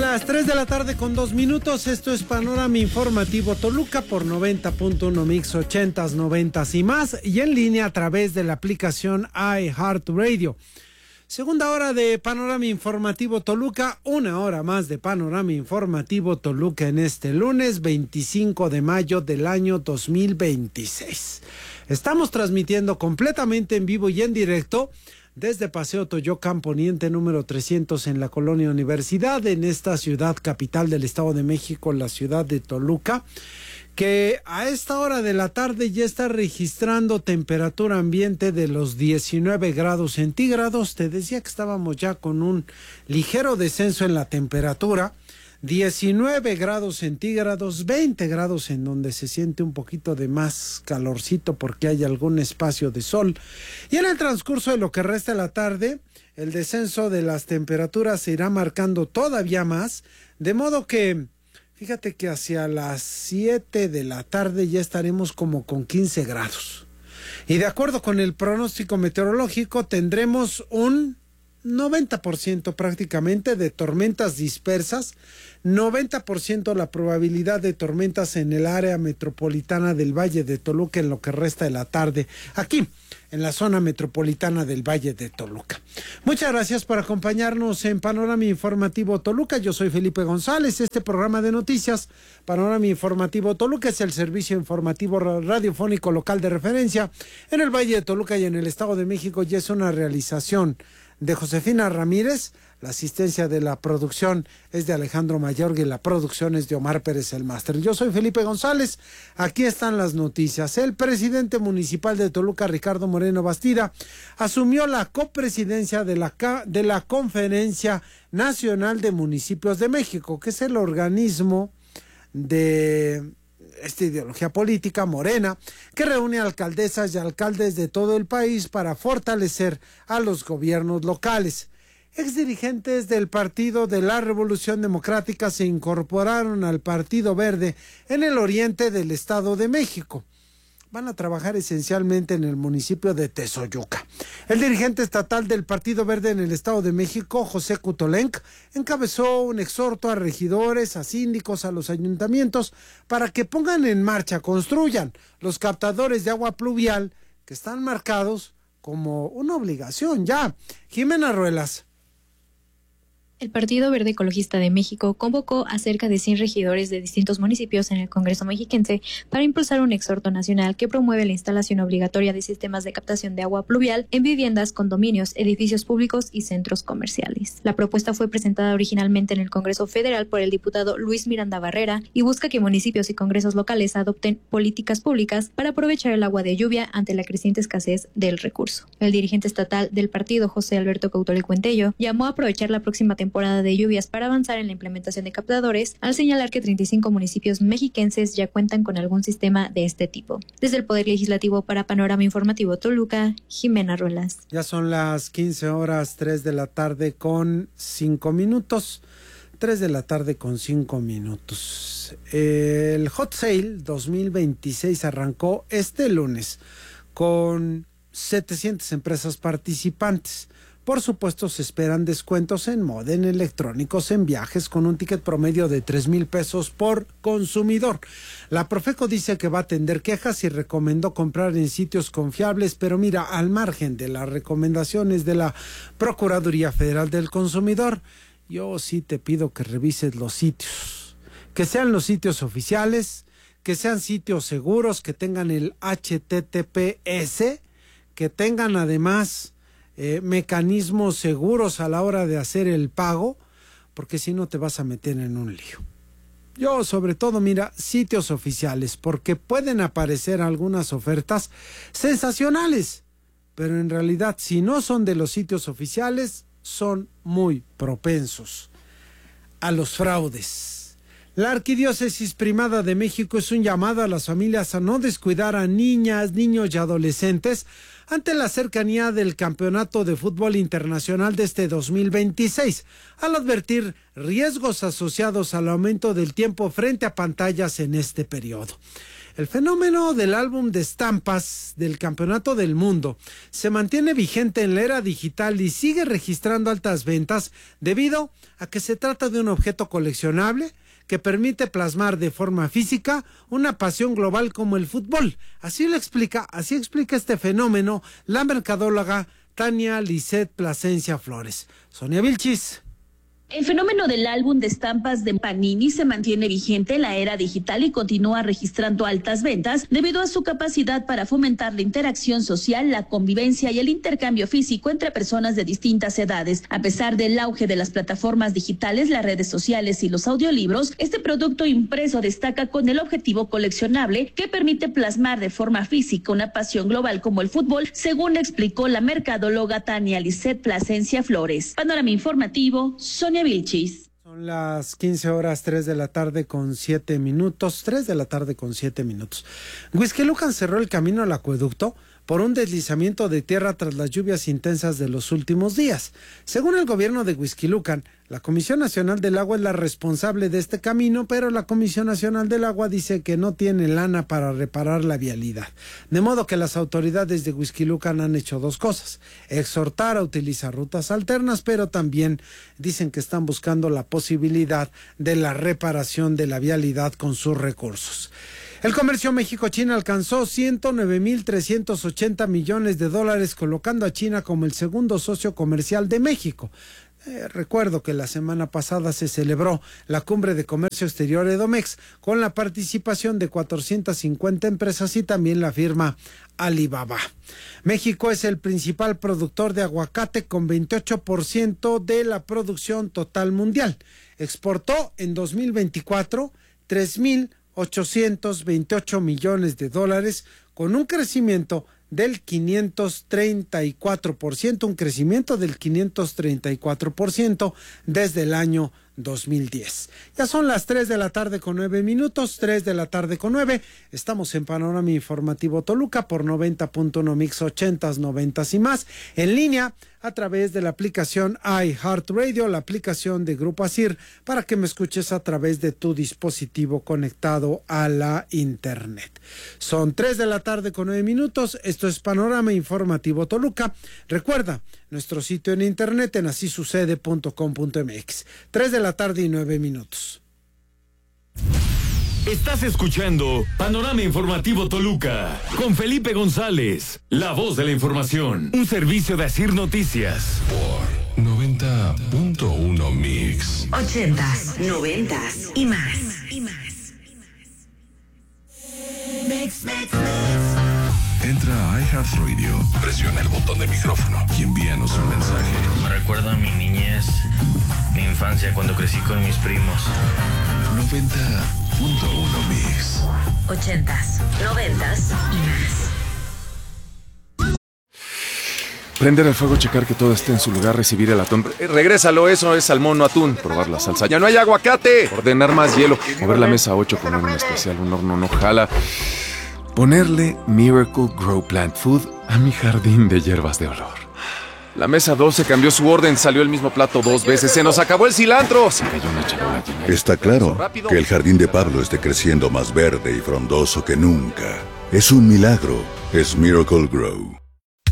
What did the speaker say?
las 3 de la tarde con 2 minutos, esto es Panorama Informativo Toluca por 90.1 Mix 80s, 90s y más, y en línea a través de la aplicación iHeartRadio. Segunda hora de Panorama Informativo Toluca, una hora más de Panorama Informativo Toluca en este lunes 25 de mayo del año 2026. Estamos transmitiendo completamente en vivo y en directo desde Paseo Toyocan Poniente número 300 en la Colonia Universidad, en esta ciudad capital del Estado de México, la ciudad de Toluca, que a esta hora de la tarde ya está registrando temperatura ambiente de los 19 grados centígrados. Te decía que estábamos ya con un ligero descenso en la temperatura. 19 grados centígrados, 20 grados en donde se siente un poquito de más calorcito porque hay algún espacio de sol. Y en el transcurso de lo que resta de la tarde, el descenso de las temperaturas se irá marcando todavía más, de modo que, fíjate que hacia las 7 de la tarde ya estaremos como con 15 grados. Y de acuerdo con el pronóstico meteorológico, tendremos un 90% prácticamente de tormentas dispersas, 90% la probabilidad de tormentas en el área metropolitana del Valle de Toluca en lo que resta de la tarde, aquí en la zona metropolitana del Valle de Toluca. Muchas gracias por acompañarnos en Panorama Informativo Toluca. Yo soy Felipe González. Este programa de noticias, Panorama Informativo Toluca, es el servicio informativo radiofónico local de referencia en el Valle de Toluca y en el Estado de México, y es una realización de Josefina Ramírez. La asistencia de la producción es de Alejandro Mayorga y la producción es de Omar Pérez, el máster. Yo soy Felipe González. Aquí están las noticias. El presidente municipal de Toluca, Ricardo Moreno Bastida, asumió la copresidencia de la Conferencia Nacional de Municipios de México, que es el organismo de esta ideología política morena, que reúne alcaldesas y alcaldes de todo el país para fortalecer a los gobiernos locales. Exdirigentes del Partido de la Revolución Democrática se incorporaron al Partido Verde en el oriente del Estado de México. Van a trabajar esencialmente en el municipio de Tezoyuca. El dirigente estatal del Partido Verde en el Estado de México, José Kutolenc, encabezó un exhorto a regidores, a síndicos, a los ayuntamientos, para que pongan en marcha, construyan los captadores de agua pluvial que están marcados como una obligación ya. Jimena Ruelas. El Partido Verde Ecologista de México convocó a cerca de 100 regidores de distintos municipios en el Congreso mexiquense para impulsar un exhorto nacional que promueve la instalación obligatoria de sistemas de captación de agua pluvial en viviendas, condominios, edificios públicos y centros comerciales. La propuesta fue presentada originalmente en el Congreso Federal por el diputado Luis Miranda Barrera y busca que municipios y congresos locales adopten políticas públicas para aprovechar el agua de lluvia ante la creciente escasez del recurso. El dirigente estatal del partido, José Alberto Cautole Cuentello, llamó a aprovechar la próxima temporada de lluvias para avanzar en la implementación de captadores, al señalar que 35 municipios mexiquenses ya cuentan con algún sistema de este tipo. Desde el Poder Legislativo para Panorama Informativo Toluca, Jimena Ruelas. Ya son las 15 horas, 3 de la tarde con 5 minutos. 3 de la tarde con 5 minutos. El Hot Sale 2026 arrancó este lunes con 700 empresas participantes. Por supuesto, se esperan descuentos en moda, en electrónicos, en viajes, con un ticket promedio de 3,000 pesos por consumidor. La Profeco dice que va a atender quejas y recomendó comprar en sitios confiables, pero mira, al margen de las recomendaciones de la Procuraduría Federal del Consumidor, yo sí te pido que revises los sitios, que sean los sitios oficiales, que sean sitios seguros, que tengan el HTTPS, que tengan además mecanismos seguros a la hora de hacer el pago, porque si no te vas a meter en un lío. Yo sobre todo, mira, sitios oficiales, porque pueden aparecer algunas ofertas sensacionales, pero en realidad si no son de los sitios oficiales, son muy propensos a los fraudes. La Arquidiócesis Primada de México es un llamado a las familias a no descuidar a niñas, niños y adolescentes ante la cercanía del Campeonato de Fútbol Internacional de este 2026, al advertir riesgos asociados al aumento del tiempo frente a pantallas en este periodo. El fenómeno del álbum de estampas del Campeonato del Mundo se mantiene vigente en la era digital y sigue registrando altas ventas debido a que se trata de un objeto coleccionable que permite plasmar de forma física una pasión global como el fútbol. Así explica este fenómeno la mercadóloga Tania Lisset Plasencia Flores. Sonia Vilchis. El fenómeno del álbum de estampas de Panini se mantiene vigente en la era digital y continúa registrando altas ventas debido a su capacidad para fomentar la interacción social, la convivencia y el intercambio físico entre personas de distintas edades. A pesar del auge de las plataformas digitales, las redes sociales y los audiolibros, este producto impreso destaca con el objetivo coleccionable que permite plasmar de forma física una pasión global como el fútbol, según explicó la mercadóloga Tania Lisset Plasencia Flores. Panorama informativo, Sonia Vilchis. Son las 15 horas, 3 de la tarde con 7 minutos. Huixquilucan cerró el camino al acueducto por un deslizamiento de tierra tras las lluvias intensas de los últimos días. Según el gobierno de Huixquilucan, la Comisión Nacional del Agua es la responsable de este camino, pero la Comisión Nacional del Agua dice que no tiene lana para reparar la vialidad. De modo que las autoridades de Huixquilucan han hecho dos cosas: exhortar a utilizar rutas alternas, pero también dicen que están buscando la posibilidad de la reparación de la vialidad con sus recursos. El comercio México-China alcanzó 109,380 millones de dólares, colocando a China como el segundo socio comercial de México. Recuerdo que la semana pasada se celebró la Cumbre de Comercio Exterior Edomex con la participación de 450 empresas y también la firma Alibaba. México es el principal productor de aguacate con 28% de la producción total mundial. Exportó en 2024 3,828 millones de dólares con un crecimiento del 534%, desde el año 2010. Ya son las 3 de la tarde con 9 minutos, 3 de la tarde con 9. Estamos en Panorama Informativo Toluca por 90.1 Mix 80s, 90s y más, en línea a través de la aplicación iHeartRadio, la aplicación de Grupo ASIR, para que me escuches a través de tu dispositivo conectado a la internet. Son 3 de la tarde con 9 minutos. Esto es Panorama Informativo Toluca. Recuerda nuestro sitio en internet en asisucede.com.mx. 3 de la tarde y 9 minutos. Estás escuchando Panorama Informativo Toluca con Felipe González, la voz de la información. Un servicio de ASIR Noticias. Por 90.1 Mix. 80s, 90s y más. Mix. Entra a iHeartRadio, presiona el botón de micrófono y envíanos un mensaje. Me recuerda a mi niñez, mi infancia cuando crecí con mis primos. 90.1 Mix. 80s, 90s y más. Prender el fuego, checar que todo esté en su lugar, recibir el atún. Regrésalo, eso es salmón, no atún. Probar la salsa. ¡Ya no hay aguacate! Ordenar más hielo. Mover la mesa 8, poner un especial, un horno no jala. Ponerle Miracle Grow Plant Food a mi jardín de hierbas de olor. La mesa 12 cambió su orden, salió el mismo plato 2 veces. ¡Se nos acabó el cilantro! Se cayó una charola llena. Está claro que el jardín de Pablo esté creciendo más verde y frondoso que nunca. Es un milagro. Es Miracle Grow.